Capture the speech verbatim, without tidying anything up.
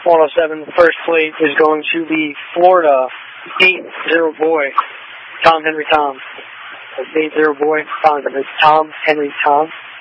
one oh seven, the first plate is going to be Florida, eight zero boy, Tom Henry Tom. eight zero boy, Tom Henry Tom.